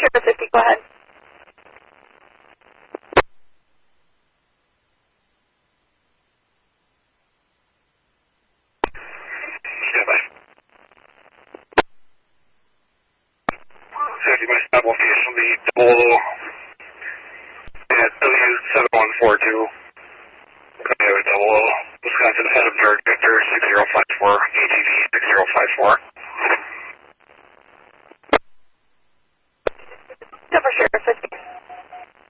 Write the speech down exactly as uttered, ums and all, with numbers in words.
Sheriff fifty, go ahead. Stand by. fifty, my stop location will be double at W seven one four two. Okay, double Wisconsin Head of Bird Victor six zero five four, A T V six zero five four. Silver Sheriff.